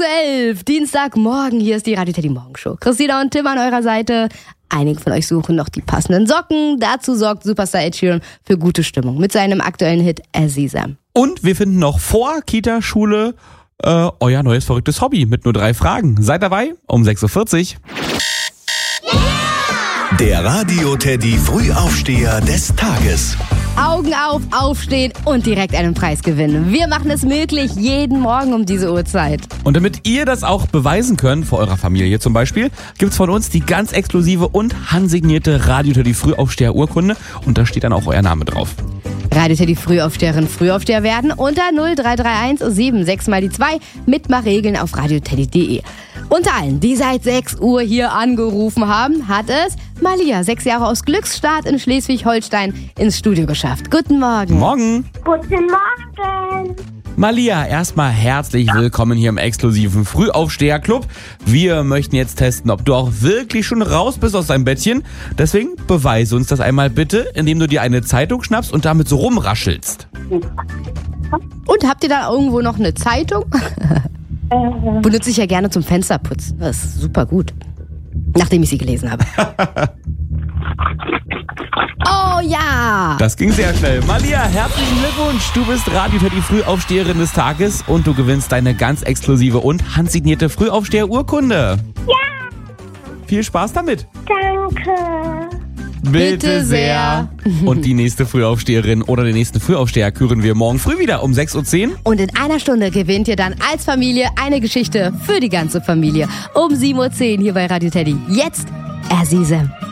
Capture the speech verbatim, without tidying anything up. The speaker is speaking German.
Uhr elf, Dienstagmorgen. Hier ist die Radio Teddy Morgenshow. Christina und Tim an eurer Seite. Einige von euch suchen noch die passenden Socken. Dazu sorgt Superstar Ed Sheeran für gute Stimmung mit seinem aktuellen Hit Azizam. Und wir finden noch vor Kita, Schule äh, euer neues verrücktes Hobby mit nur drei Fragen. Seid dabei um sechs Uhr vierzig. Der Radio Teddy Frühaufsteher des Tages. Augen auf, aufstehen und direkt einen Preis gewinnen. Wir machen es möglich, jeden Morgen um diese Uhrzeit. Und damit ihr das auch beweisen könnt, vor eurer Familie zum Beispiel, gibt's von uns die ganz exklusive und handsignierte Radio Teddy Frühaufsteher-Urkunde. Und da steht dann auch euer Name drauf. Radio Teddy Frühaufsteherin, Frühaufsteher werden unter null drei drei eins sieben sechs mal die zwei. Mitmachregeln auf radioteddy punkt de. Unter allen, die seit sechs Uhr hier angerufen haben, hat es Malia, sechs Jahre aus Glücksstadt in Schleswig-Holstein, ins Studio geschafft. Guten Morgen. Morgen. Guten Morgen. Malia, erstmal herzlich willkommen hier im exklusiven Frühaufsteher-Club. Wir möchten jetzt testen, ob du auch wirklich schon raus bist aus deinem Bettchen. Deswegen beweise uns das einmal bitte, indem du dir eine Zeitung schnappst und damit so rumraschelst. Und habt ihr da irgendwo noch eine Zeitung? Benutze ich ja gerne zum Fensterputzen. Das ist super gut. Nachdem ich sie gelesen habe. Oh ja! Das ging sehr schnell. Malia, herzlichen Glückwunsch. Du bist Radio Teddy Frühaufsteherin des Tages und du gewinnst deine ganz exklusive und handsignierte Frühaufsteher-Urkunde. Ja! Viel Spaß damit. Danke. Bitte sehr. Und die nächste Frühaufsteherin oder den nächsten Frühaufsteher küren wir morgen früh wieder um sechs Uhr zehn. Und in einer Stunde gewinnt ihr dann als Familie eine Geschichte für die ganze Familie. Um sieben Uhr zehn hier bei Radio Teddy. Jetzt Azizam.